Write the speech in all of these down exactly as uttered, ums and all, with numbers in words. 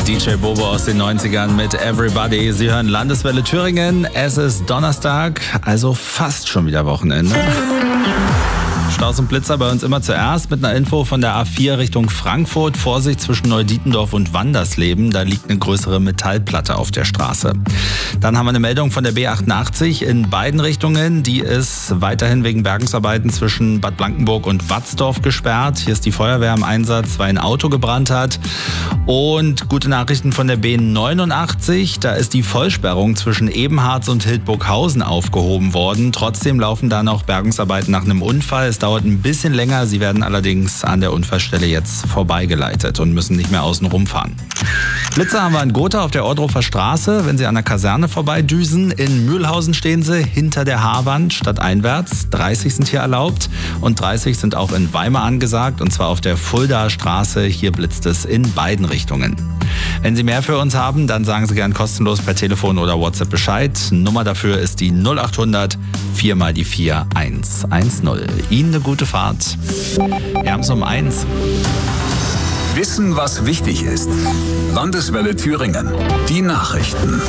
D J Bobo aus den neunzigern mit Everybody. Sie hören Landeswelle Thüringen. Es ist Donnerstag, also fast schon wieder Wochenende. Staus und Blitzer bei uns immer zuerst mit einer Info von der A vier Richtung Frankfurt. Vorsicht zwischen Neudietendorf und Wandersleben. Da liegt eine größere Metallplatte auf der Straße. Dann haben wir eine Meldung von der B achtundachtzig in beiden Richtungen. Die ist weiterhin wegen Bergungsarbeiten zwischen Bad Blankenburg und Watzdorf gesperrt. Hier ist die Feuerwehr im Einsatz, weil ein Auto gebrannt hat. Und gute Nachrichten von der B neunundachtzig. Da ist die Vollsperrung zwischen Ebenharz und Hildburghausen aufgehoben worden. Trotzdem laufen da noch Bergungsarbeiten nach einem Unfall. Es dauert ein bisschen länger. Sie werden allerdings an der Unfallstelle jetzt vorbeigeleitet und müssen nicht mehr außen rumfahren. Blitzer haben wir in Gotha auf der Ohrdruffer Straße, wenn Sie an der Kaserne vorbeidüsen. In Mühlhausen stehen Sie hinter der Haarwand stadteinwärts. dreißig sind hier erlaubt und dreißig sind auch in Weimar angesagt, und zwar auf der Fuldaer Straße. Hier blitzt es in beiden Richtungen. Wenn Sie mehr für uns haben, dann sagen Sie gern kostenlos per Telefon oder WhatsApp Bescheid. Nummer dafür ist die null achthundert vier mal die vier eins eins null. Ihnen eine gute Fahrt. Wir haben es um eins. Wissen, was wichtig ist. Landeswelle Thüringen. Die Nachrichten.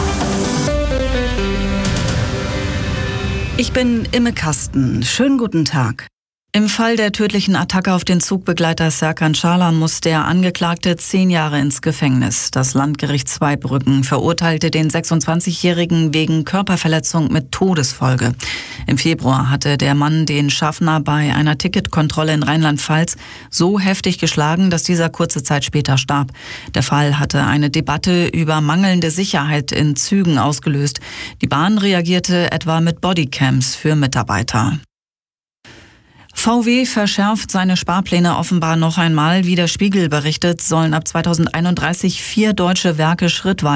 Ich bin Imme Kasten. Schönen guten Tag. Im Fall der tödlichen Attacke auf den Zugbegleiter Serkan Schalan muss der Angeklagte zehn Jahre ins Gefängnis. Das Landgericht Zweibrücken verurteilte den sechsundzwanzigjährigen wegen Körperverletzung mit Todesfolge. Im Februar hatte der Mann den Schaffner bei einer Ticketkontrolle in Rheinland-Pfalz so heftig geschlagen, dass dieser kurze Zeit später starb. Der Fall hatte eine Debatte über mangelnde Sicherheit in Zügen ausgelöst. Die Bahn reagierte etwa mit Bodycams für Mitarbeiter. V W verschärft seine Sparpläne offenbar noch einmal. Wie der Spiegel berichtet, sollen ab zweitausendeinunddreißig vier deutsche Werke schrittweise